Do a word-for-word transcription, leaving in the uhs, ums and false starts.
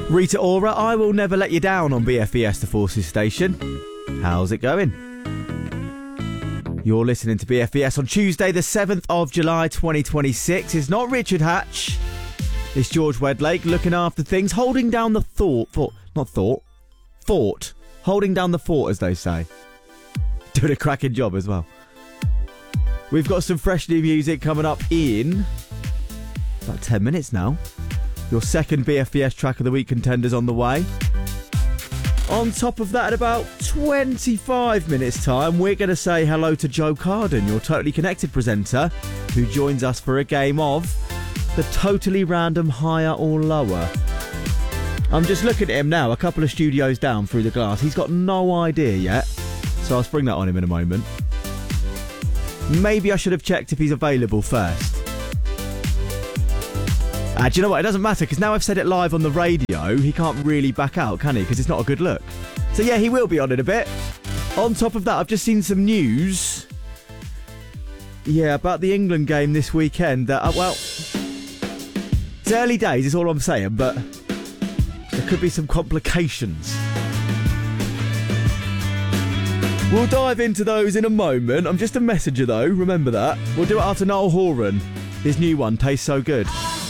Rita Ora, I will never let you down on B F E S The Forces Station. How's it going? You're listening to B F E S on Tuesday the seventh of July twenty twenty-six. It's not Richard Hatch. It's George Wedlake looking after things, holding down the thought, thought, not thought, fort. Holding down the fort, as they say. Doing a cracking job as well. We've got some fresh new music coming up in about ten minutes now. Your second B F E S Track of the Week contenders on the way. On top of that, at about twenty-five minutes time, we're going to say hello to Joe Carden, your Totally Connected presenter, who joins us for a game of the Totally Random Higher or Lower. I'm just looking at him now, a couple of studios down through the glass. He's got no idea yet, so I'll spring that on him in a moment. Maybe I should have checked if he's available first. Ah, do you know what? It doesn't matter, because now I've said it live on the radio, he can't really back out, can he? Because it's not a good look. So yeah, he will be on in a bit. On top of that, I've just seen some news. Yeah, about the England game this weekend. That, uh, well, it's early days, is all I'm saying, but there could be some complications. We'll dive into those in a moment. I'm just a messenger, though. Remember that. We'll do it after Noel Horan. His new one, Tastes So Good.